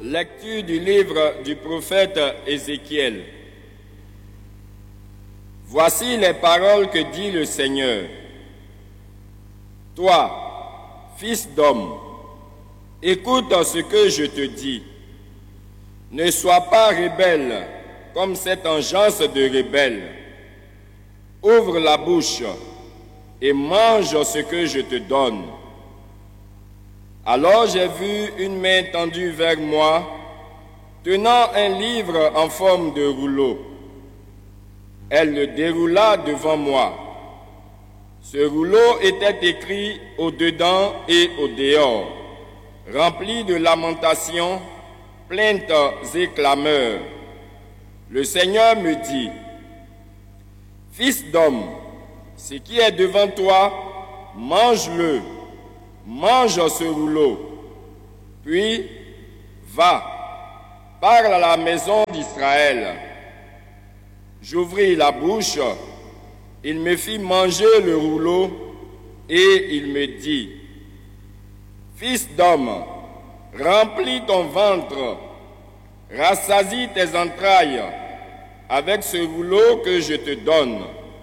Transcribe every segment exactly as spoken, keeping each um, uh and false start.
Lecture du livre du prophète Ézéchiel. Voici les paroles que dit le Seigneur. Toi, fils d'homme, écoute ce que je te dis. Ne sois pas rebelle comme cette engeance de rebelle. Ouvre la bouche et mange ce que je te donne. Alors j'ai vu une main tendue vers moi, tenant un livre en forme de rouleau. Elle le déroula devant moi. Ce rouleau était écrit au-dedans et au-dehors, rempli de lamentations, plaintes et clameurs. Le Seigneur me dit, « Fils d'homme, ce qui est devant toi, mange-le. Mange ce rouleau, puis va, parle à la maison d'Israël. » J'ouvris la bouche, il me fit manger le rouleau, et il me dit, « Fils d'homme, remplis ton ventre, rassasie tes entrailles avec ce rouleau que je te donne. »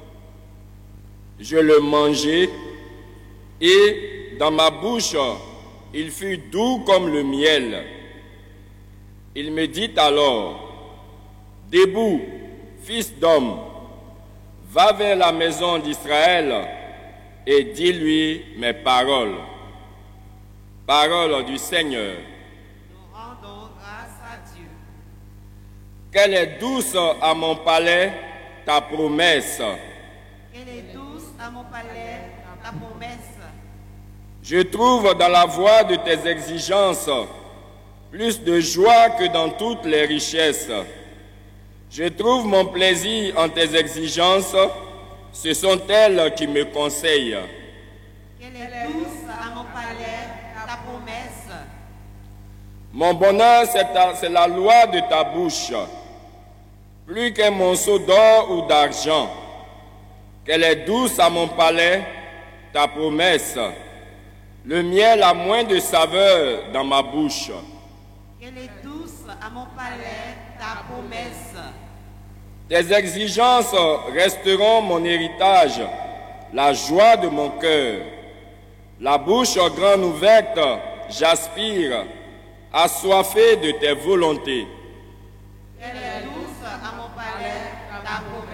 Je le mangeai, et dans ma bouche, il fut doux comme le miel. Il me dit alors, « Debout, fils d'homme, va vers la maison d'Israël et dis-lui mes paroles. » Parole du Seigneur. Nous rendons grâce à Dieu. Qu'elle est douce à mon palais ta promesse. Qu'elle est douce à mon palais ta promesse. Je trouve dans la voie de tes exigences plus de joie que dans toutes les richesses. Je trouve mon plaisir en tes exigences, ce sont elles qui me conseillent. Qu'elle est douce à mon palais ta promesse. Mon bonheur, c'est la loi de ta bouche, plus qu'un monceau d'or ou d'argent. Qu'elle est douce à mon palais ta promesse. Le miel a moins de saveur dans ma bouche. Qu'elle est douce à mon palais ta promesse. Tes exigences resteront mon héritage, la joie de mon cœur. La bouche grande ouverte, j'aspire, assoiffé de tes volontés.